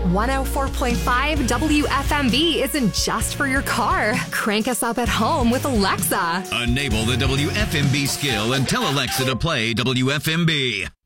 104.5 WFMB isn't just for your car. Crank us up at home with Alexa. Enable the WFMB skill and tell Alexa to play WFMB.